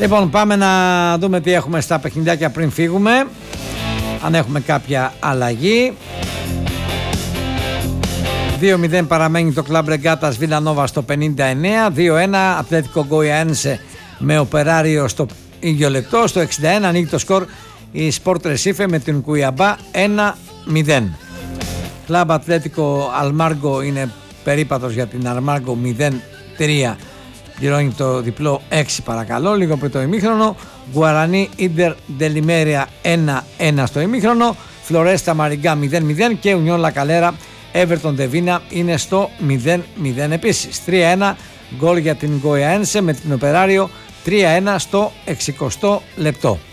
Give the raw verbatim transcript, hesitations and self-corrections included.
Λοιπόν, πάμε να δούμε τι έχουμε στα παιχνιδάκια πριν φύγουμε. Αν έχουμε κάποια αλλαγή. δύο μηδέν παραμένει το Club Regatas Villanova στο πενήντα εννέα. δύο ένα Ατλέτικο Γκοιαένσε με Οπεράριο στο ίδιο λεπτό. Στο εξήντα ένα ανοίγει το σκορ η Sport Recife με την Κουιαμπά ένα μηδέν. Club Ατλέτικο Αλμάργκο είναι περίπατος για την Αλμάργκο μηδέν τρία. Πληρώνει το διπλό έξι παρακαλώ, λίγο πριν το ημίχρονο. Γουαρανί Ίντερ Ντελιμέρια ένα ένα στο ημίχρονο. Φλωρέστα Μαριγκά μηδέν μηδέν και Ουνιόν Λακαλέρα Everton Δεβίνα είναι στο μηδέν μηδέν επίσης. τρία ένα γκολ για την Γκοιαένσε με την Οπεράριο τρία ένα στο εξηκοστό λεπτό.